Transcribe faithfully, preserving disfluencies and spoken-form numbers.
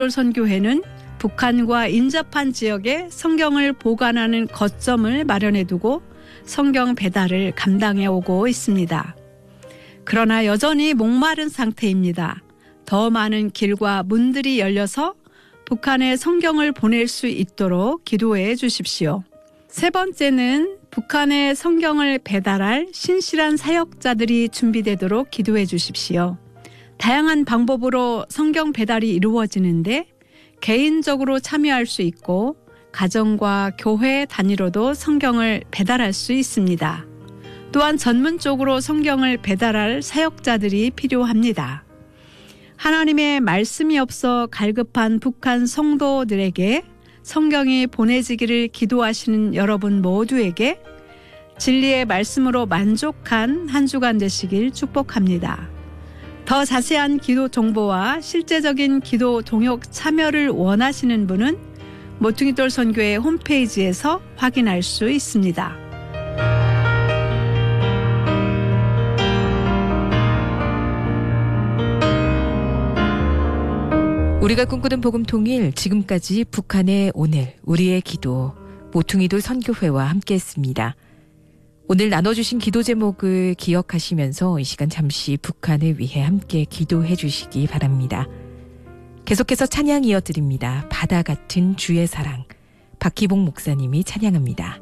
선교회는 북한과 인접한 지역에 성경을 보관하는 거점을 마련해 두고 성경 배달을 감당해 오고 있습니다. 그러나 여전히 목마른 상태입니다. 더 많은 길과 문들이 열려서 북한에 성경을 보낼 수 있도록 기도해 주십시오. 세 번째는 북한에 성경을 배달할 신실한 사역자들이 준비되도록 기도해 주십시오. 다양한 방법으로 성경 배달이 이루어지는데 개인적으로 참여할 수 있고 가정과 교회 단위로도 성경을 배달할 수 있습니다. 또한 전문적으로 성경을 배달할 사역자들이 필요합니다. 하나님의 말씀이 없어 갈급한 북한 성도들에게 성경이 보내지기를 기도하시는 여러분 모두에게 진리의 말씀으로 만족한 한 주간 되시길 축복합니다. 더 자세한 기도 정보와 실제적인 기도 동역 참여를 원하시는 분은 모퉁이돌 선교회 홈페이지에서 확인할 수 있습니다. 우리가 꿈꾸는 복음 통일, 지금까지 북한의 오늘, 우리의 기도, 모퉁이돌 선교회와 함께했습니다. 오늘 나눠주신 기도 제목을 기억하시면서 이 시간 잠시 북한을 위해 함께 기도해 주시기 바랍니다. 계속해서 찬양 이어드립니다. 바다 같은 주의 사랑, 박희봉 목사님이 찬양합니다.